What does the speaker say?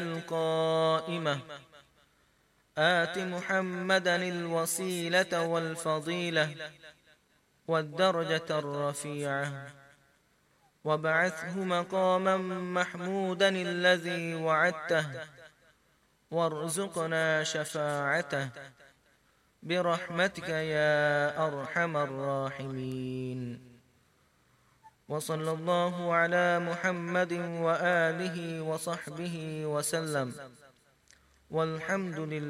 القائمة آت محمدا الوسيلة والفضيلة والدرجة الرفيعة وابعثه مقاما محمودا الذي وعدته وارزقنا شفاعته برحمتك يا أرحم الراحمين. وصلى الله على محمد وآله وصحبه وسلم، والحمد لله.